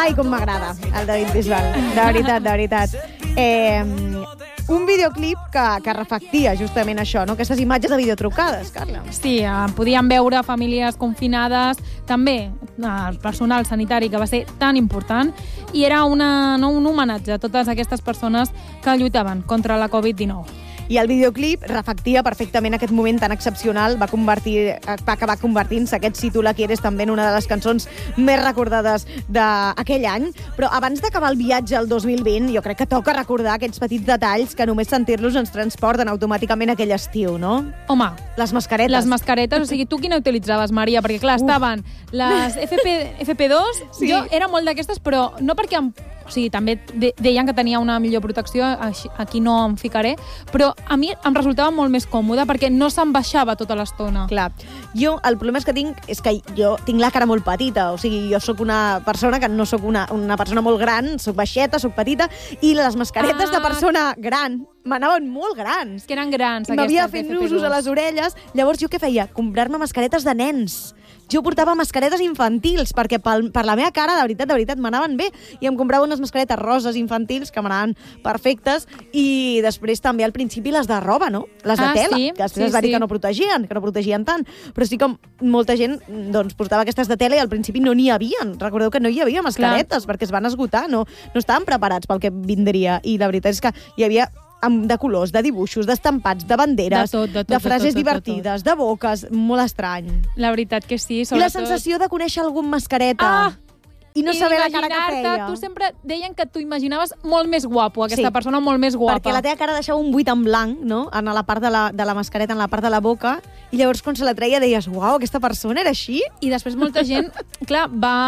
Ai, com m'agrada el David Bisbal. De veritat. Un videoclip que reflectia justament això, no? Aquestes imatges de videotrucades, Carla. Sí, podíem veure famílies confinades, també el personal sanitari, que va ser tan important, i era un homenatge a totes aquestes persones que lluitaven contra la Covid-19. I el videoclip reflectia perfectament aquest moment tan excepcional, va acabar convertint-se aquest Si tu la quieres també en una de les cançons més recordades d'aquell any. Però abans d'acabar el viatge al 2020, jo crec que toca recordar aquests petits detalls que només sentir-los ens transporten automàticament a aquell estiu, no? Home, les mascaretes. Les mascaretes, o sigui, tu quina utilitzaves, Maria? Perquè, clar, estaven les FP2, sí. Jo era molt d'aquestes, però no perquè o sigui, també deien que tenia una millor protecció, aquí no em ficaré, però a mi em resultava molt més còmode perquè no se'm baixava tota l'estona. Clar. Jo, el problema és que jo tinc la cara molt petita, o sigui, jo sóc una persona que no sóc una persona molt gran, sóc baixeta, sóc petita, i les mascaretes de persona gran m'anaven molt grans. Que eren grans, aquestes. M'havia fet nusos a les orelles. Llavors, jo què feia? Comprar-me mascaretes de nens. Jo portava mascaretes infantils, perquè per la meva cara, de veritat, m'anaven bé. I em comprava unes mascaretes roses infantils que m'anaven perfectes. I després també al principi les de roba, no? Les de tela, sí, que després es va dir que no protegien tant. Però sí que molta gent doncs, portava aquestes de tela i al principi no n'hi havia. Recordeu que no hi havia mascaretes, perquè es van esgotar, no estaven preparats pel que vindria. I la veritat és que hi havia de colors, de dibuixos, d'estampats, de banderes, de frases divertides, de boques, molt estrany. La veritat que sí, sobretot. I la sensació de conèixer algun mascareta. I no saber la cara que feia. Tu sempre deien que t'ho imaginaves molt més guapo, aquesta persona molt més guapa. Perquè la teva cara deixava un buit en blanc, no? En la part de la mascareta, en la part de la boca, i llavors quan se la treia deies, uau, aquesta persona era així? I després molta gent, clar,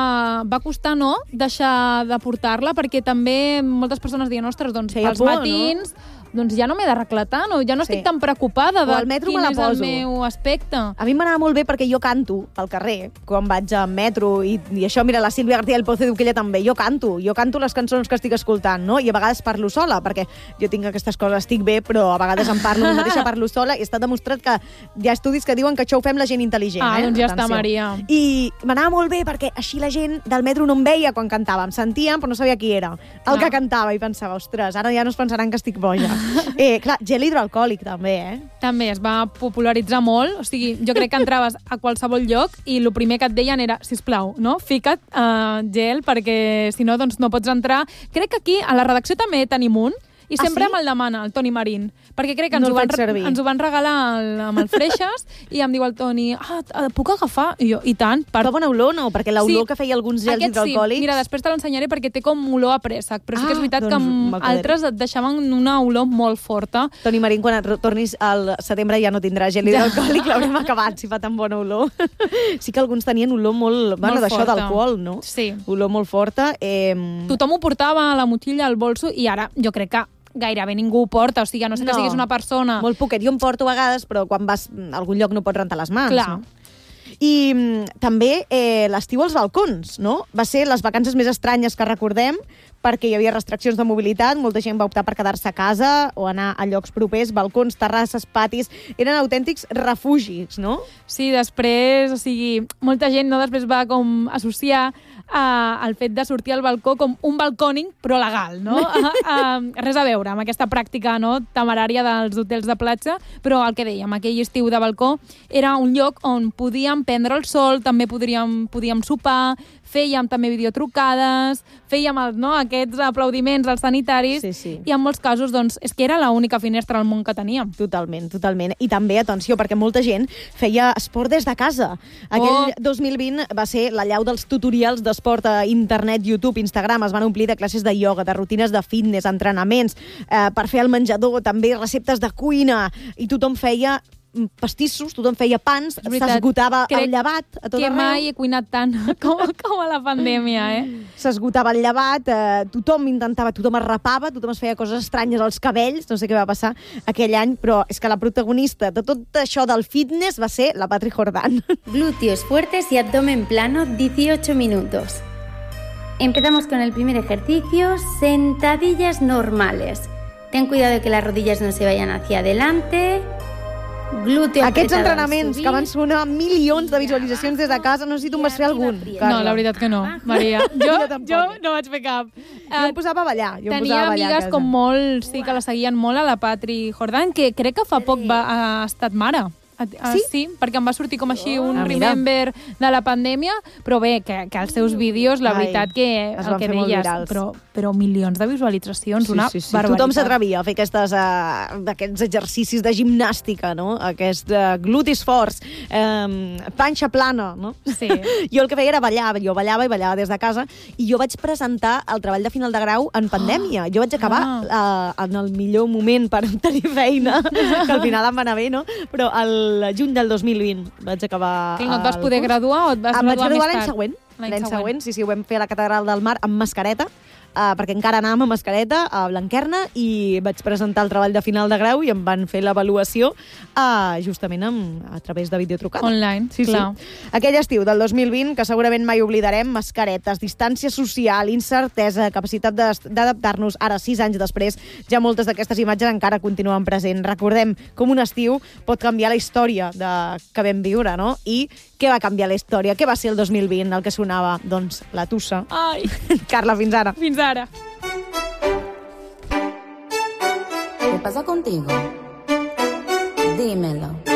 va costar, no?, deixar de portar-la, perquè també moltes persones deien, ostres, doncs pels matins... Doncs ja no m'he d'arreglar tant, o ja no estic tan preocupada de quin és el meu aspecte. A mi m'anava molt bé perquè jo canto pel carrer, quan vaig a metro, i això, mira, la Sílvia García del Pozo diu que ella també, jo canto les cançons que estic escoltant, no? I a vegades parlo sola, perquè jo tinc aquestes coses, estic bé, però a vegades em parlo sola, i està demostrat que hi ha estudis que diuen que això ho fem la gent intel·ligent. Doncs ja està, Maria. I m'anava molt bé perquè així la gent del metro no em veia quan cantava, em sentien, però no sabia qui era el que cantava, i pensava, ostres, ara ja no es pensaran que estic boja. Clar, gel hidroalcohòlic també, També es va popularitzar molt, o sigui, jo crec que entraves a qualsevol lloc i el primer que et deien era, sisplau, no? Fica't gel, perquè si no, doncs no pots entrar. Crec que aquí a la redacció també tenim un, i sempre me'l demana, el Toni Marín, perquè crec que ens ho van regalar amb el Freixes, i em diu el Toni, puc agafar? I jo, i tant. Fa bona olor, no? Perquè l'olor que feia alguns gels hidroalcohòlics... Sí, mira, després te l'ensenyaré perquè té com olor a préssec, però sí que és veritat que altres et deixaven una olor molt forta. Toni Marín, quan tornis al setembre ja no tindrà gel hidroalcohòlic, l'haurem acabat, si fa tan bona olor. Sí que alguns tenien olor molt... Bueno, d'això d'alcohol, no? Sí. Olor molt forta. Tothom ho portava a la motxilla, al bolso, i ara jo crec que gairebé ningú ho porta, o sigui, a no ser que siguis una persona... Molt poquet, jo em porto a vegades, però quan vas a algun lloc no pots rentar les mans. Clar. No? I també l'estiu als balcons, no? Va ser les vacances més estranyes que recordem, perquè hi havia restriccions de mobilitat, molta gent va optar per quedar-se a casa o anar a llocs propers, balcons, terrasses, patis... Eren autèntics refugis, no? Sí, després, o sigui, molta gent després va com associar el fet de sortir al balcó com un balcòning, però legal, no? Res a veure amb aquesta pràctica, no?, temerària dels hotels de platja, però el que dèiem, aquell estiu de balcó era un lloc on podíem prendre el sol, també podíem sopar, fèiem també videotrucades, fèiem aquests aplaudiments als sanitaris, i en molts casos doncs, és que era l'única finestra al món que teníem. Totalment. I també, atenció, perquè molta gent feia esport des de casa. Aquell 2020 va ser l'allau dels tutorials d'esport a internet, YouTube, Instagram. Es van omplir de classes de ioga, de rutines de fitness, entrenaments, per fer al menjador, també receptes de cuina, i tothom feia pastissos, tothom feia pans, s'esgotava el llevat a tot arreu. Que mai he cuinat tant com a la pandèmia, S'esgotava el llevat, tothom es rapava, tothom es feia coses estranyes als cabells, no sé què va passar aquell any, però és que la protagonista de tot això del fitness va ser la Patri Jordán. Glúteos fuertes y abdomen plano, 18 minutos. Empezamos con el primer ejercicio, sentadillas normales. Ten cuidado de que las rodillas no se vayan hacia adelante. glúteo Aquests apretado al entrenaments subir. que van sonar milions de visualitzacions des de casa, no sé si tu en vas fer algun, Carla. No, la veritat que no, Maria. Jo tampoc. Jo no vaig fer cap. Jo em posava a ballar. Tenia amigues com molt, sí, que la seguien molt, a la Patri Jordan, que crec que fa poc ha estat mare. Sí? Sí, perquè em va sortir com així un Ah, mira. remember de la pandèmia, però bé, que els seus vídeos, la Ai, veritat que es el van que fer molt deies, virals. però milions de visualitzacions, una barbaritat. Tothom s'atrevia a fer aquests exercicis de gimnàstica, no? Aquest glutis forts, panxa plana, no? Sí. Jo el que feia era ballar, jo ballava i ballava des de casa, i jo vaig presentar el treball de final de grau en pandèmia. Jo vaig acabar en el millor moment per tenir feina, que al final em va anar bé, no? Però el juny del 2020 vaig acabar... Que no et vas poder graduar o et vas Em vaig graduar graduar més l'any tard? següent. L'any següent, sí, ho vam fer a la Catedral del Mar amb mascareta, perquè encara anàvem amb mascareta a Blanquerna, i vaig presentar el treball de final de grau i em van fer l'avaluació justament a través de videotrucada. Online, sí, clar. Sí. Aquell estiu del 2020, que segurament mai oblidarem, mascaretes, distància social, incertesa, capacitat d'adaptar-nos. Ara, 6 anys després, ja moltes d'aquestes imatges encara continuen presents. Recordem com un estiu pot canviar la història que vam viure, no? I què va canviar la història? Què va ser el 2020, el que sonava? Doncs la tussa. Ai, Carla, fins ara. fins ara. ¿Qué pasa contigo? Dímelo.